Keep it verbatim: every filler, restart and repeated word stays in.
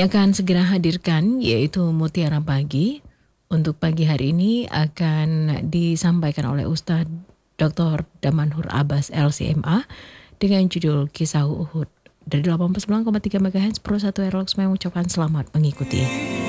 Yang akan segera hadirkan yaitu Mutiara Pagi. Untuk pagi hari ini akan disampaikan oleh Ustadz doktor Damanhur Abbas L C M A dengan judul Kisah Uhud. Dari delapan puluh sembilan koma tiga MHz Pro satu Airlock mengucapkan selamat mengikuti.